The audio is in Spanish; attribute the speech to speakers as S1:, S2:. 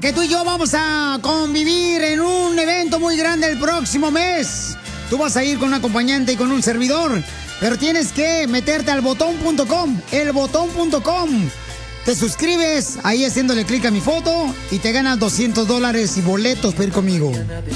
S1: que tú y yo vamos a convivir en un evento muy grande el próximo mes. Tú vas a ir con un acompañante y con un servidor, pero tienes que meterte al botón.com, elbotón.com. Te suscribes ahí haciéndole clic a mi foto y te ganas $200 y boletos para ir conmigo.